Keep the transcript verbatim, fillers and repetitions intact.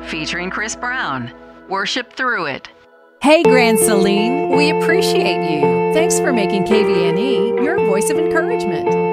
featuring Chris Brown. Worship through it. Hey, Grand Celine, we appreciate you. Thanks for making K V N E your voice of encouragement.